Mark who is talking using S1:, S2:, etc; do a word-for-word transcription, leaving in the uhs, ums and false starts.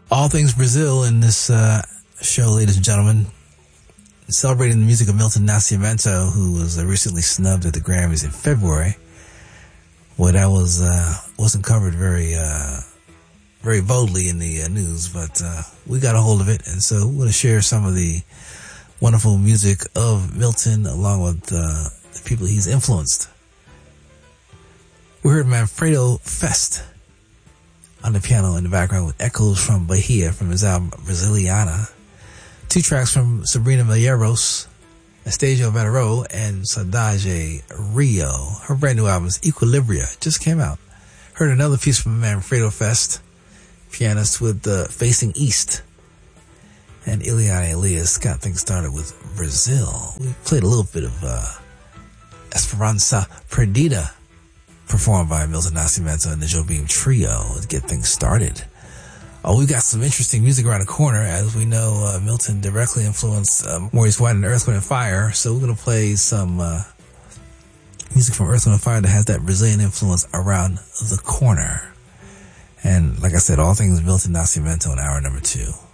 S1: All things Brazil in this uh, show, ladies and gentlemen. Celebrating the music of Milton Nascimento, who was uh, recently snubbed at the Grammys in February. Well, that was, uh, wasn't covered very, uh, very boldly in the uh, news, but, uh, we got a hold of it. And so we're going to share some of the wonderful music of Milton along with, uh, the people he's influenced. We heard Manfredo Fest on the piano in the background with echoes from Bahia from his album Brasiliana. Two tracks from Sabrina Malheiros, Estadio Vetero, and Saudade Rio. Her brand new album is Equilibria, just came out. Heard another piece from Manfredo Fest, pianist with uh, Facing East. And Ileana Elias got things started with Brazil. We played a little bit of uh, Esperança Perdida, performed by Milton Nascimento and the Jobim Trio to get things started. Oh, we've got some interesting music around the corner. As we know, uh, Milton directly influenced uh, Maurice White and Earth, Wind and Fire. So we're going to play some uh, music from Earth, Wind and Fire that has that Brazilian influence around the corner. And like I said, all things Milton Nascimento in hour number two.